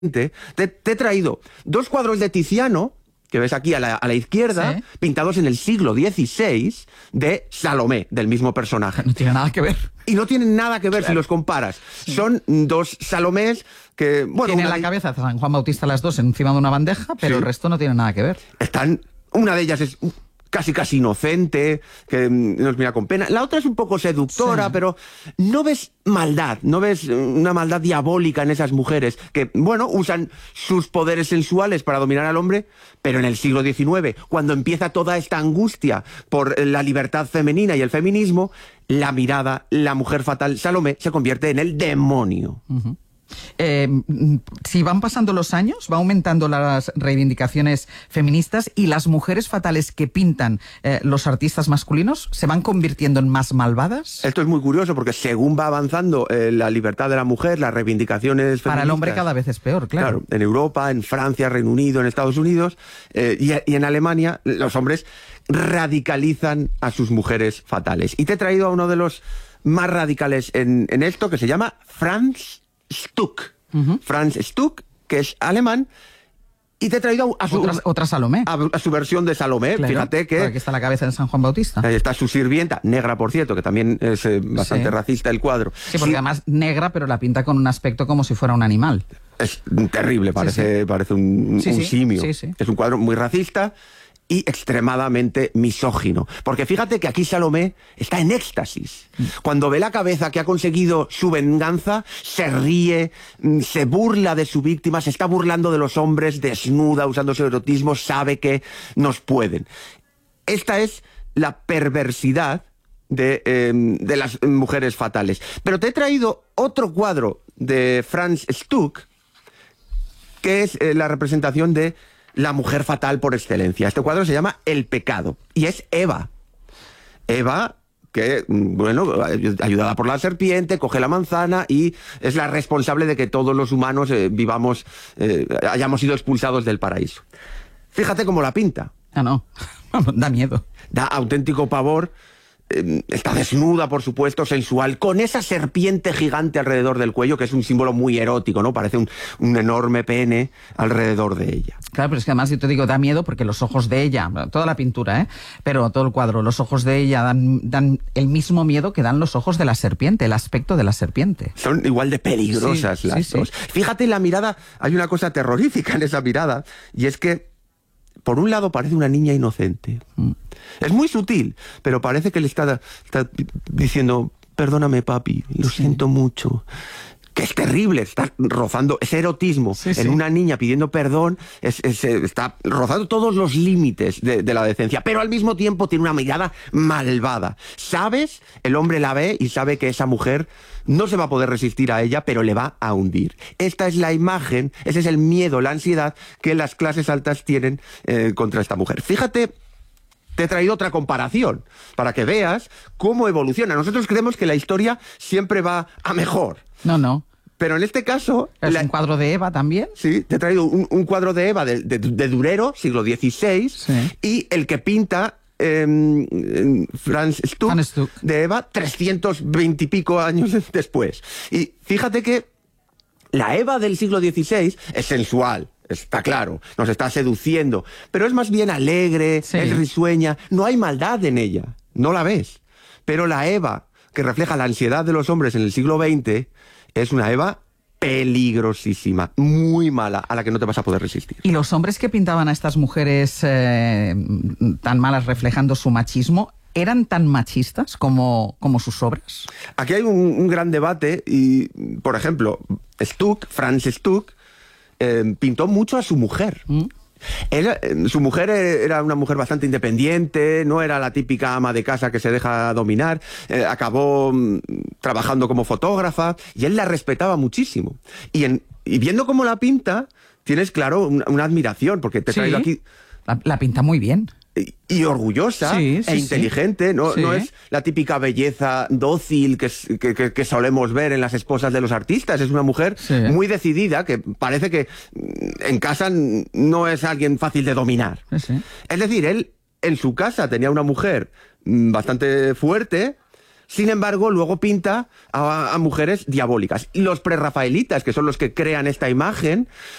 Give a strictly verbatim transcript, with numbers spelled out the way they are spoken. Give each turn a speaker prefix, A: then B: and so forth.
A: Te, te he traído dos cuadros de Tiziano, que ves aquí a la, a la izquierda, ¿sí?, pintados en el siglo dieciséis, de Salomé, del mismo personaje.
B: No tiene nada que ver.
A: Y no tienen nada que ver, claro, si los comparas. Sí. Son dos Salomés que... bueno,
B: tienen la de... cabeza de San Juan Bautista las dos encima de una bandeja, pero sí, el resto no tiene nada que ver.
A: Están... Una de ellas es casi casi inocente, que nos mira con pena. La otra es un poco seductora, sí, pero no ves maldad, no ves una maldad diabólica en esas mujeres que, bueno, usan sus poderes sensuales para dominar al hombre, pero en el siglo diecinueve, cuando empieza toda esta angustia por la libertad femenina y el feminismo, la mirada, la mujer fatal Salomé se convierte en el demonio.
B: Uh-huh. Eh, si van pasando los años, va aumentando las reivindicaciones feministas y las mujeres fatales que pintan eh, los artistas masculinos se van convirtiendo en más malvadas.
A: Esto es muy curioso porque según va avanzando eh, la libertad de la mujer, las reivindicaciones feministas...
B: Para el hombre cada vez es peor, claro.
A: Claro, en Europa, en Francia, Reino Unido, en Estados Unidos eh, y, y en Alemania, los hombres radicalizan a sus mujeres fatales. Y te he traído a uno de los más radicales en, en esto, que se llama Franz Stuck. Uh-huh. Franz Stuck, que es alemán, y te he traído a su,
B: otra, otra Salomé.
A: A, a su versión de Salomé. Claro,
B: fíjate que... aquí está la cabeza de San Juan Bautista.
A: Ahí está su sirvienta, negra por cierto, que también es eh, bastante sí, racista el cuadro.
B: Sí, porque sí, además negra, pero la pinta con un aspecto como si fuera un animal.
A: Es terrible, parece, sí, sí. parece un,
B: sí,
A: un
B: sí.
A: simio.
B: Sí, sí.
A: Es un cuadro muy racista y extremadamente misógino. Porque fíjate que aquí Salomé está en éxtasis. Cuando ve la cabeza que ha conseguido su venganza, se ríe, se burla de su víctima, se está burlando de los hombres, desnuda, usando su erotismo, sabe que nos pueden. Esta es la perversidad de, eh, de las mujeres fatales. Pero te he traído otro cuadro de Franz Stuck, que es eh, la representación de la mujer fatal por excelencia. Este cuadro se llama El pecado y es Eva. Eva, que, bueno, ayudada por la serpiente, coge la manzana y es la responsable de que todos los humanos eh, vivamos, eh, hayamos sido expulsados del paraíso. Fíjate cómo la pinta.
B: Ah, no. Da miedo.
A: Da auténtico pavor. Está desnuda, por supuesto, sensual, con esa serpiente gigante alrededor del cuello, que es un símbolo muy erótico, ¿no? Parece un, un enorme pene alrededor de ella.
B: Claro, pero es que además yo te digo, da miedo porque los ojos de ella, toda la pintura, ¿eh? Pero todo el cuadro, los ojos de ella dan, dan el mismo miedo que dan los ojos de la serpiente, el aspecto de la serpiente.
A: Son igual de peligrosas, sí, las sí, dos. Sí. Fíjate la mirada, hay una cosa terrorífica en esa mirada, y es que por un lado parece una niña inocente. Mm. Es muy sutil, pero parece que le está, está diciendo, perdóname papi, lo sí. siento mucho. Que es terrible, está rozando ese erotismo sí, sí. en una niña pidiendo perdón, es, es, está rozando todos los límites de, de la decencia, pero al mismo tiempo tiene una mirada malvada. ¿Sabes? El hombre la ve y sabe que esa mujer no se va a poder resistir a ella, pero le va a hundir. Esta es la imagen, ese es el miedo, la ansiedad que las clases altas tienen eh, contra esta mujer. Fíjate, te he traído otra comparación para que veas cómo evoluciona. Nosotros creemos que la historia siempre va a mejor.
B: No, no.
A: Pero en este caso...
B: ¿Es
A: la...
B: un cuadro de Eva también?
A: Sí, te he traído un, un cuadro de Eva de, de, de Durero, siglo dieciséis, sí. y el que pinta eh, Franz Stuck, Franz Stuck de Eva trescientos veinte y pico años después. Y fíjate que la Eva del siglo dieciséis es sensual. Está claro, nos está seduciendo, pero es más bien alegre, sí. es risueña, no hay maldad en ella, no la ves. Pero la Eva, que refleja la ansiedad de los hombres en el siglo veinte, es una Eva peligrosísima, muy mala, a la que no te vas a poder resistir.
B: ¿Y los hombres que pintaban a estas mujeres eh, tan malas reflejando su machismo, eran tan machistas como, como sus obras?
A: Aquí hay un, un gran debate y, por ejemplo, Stuck, Franz Stuck, Eh, pintó mucho a su mujer. ¿Mm? Era, eh, su mujer era una mujer bastante independiente, no era la típica ama de casa que se deja dominar, eh, acabó mm, trabajando como fotógrafa y él la respetaba muchísimo. Y, en, y viendo cómo la pinta, tienes claro una, una admiración, porque te he traído
B: sí,
A: aquí...
B: La, la pinta muy bien.
A: Y, y orgullosa
B: sí, sí,
A: e inteligente,
B: sí.
A: No,
B: Sí.
A: no es la típica belleza dócil que, que, que, que solemos ver en las esposas de los artistas. Es una mujer
B: sí.
A: muy decidida, que parece que en casa no es alguien fácil de dominar.
B: Sí, sí.
A: Es decir, él en su casa tenía una mujer bastante fuerte, Sin embargo, luego pinta a, a mujeres diabólicas. Los prerrafaelitas, que son los que crean esta imagen,